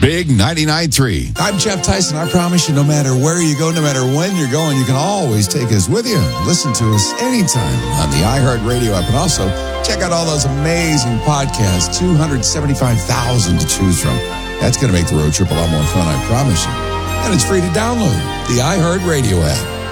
Big 99.3. I'm Jeff Tyson. I promise you, no matter where you go, no matter when you're going, you can always take us with you. Listen to us anytime on the iHeartRadio app. And also, check out all those amazing podcasts, 275,000 to choose from. That's going to make the road trip a lot more fun, I promise you. And it's free to download the iHeartRadio app.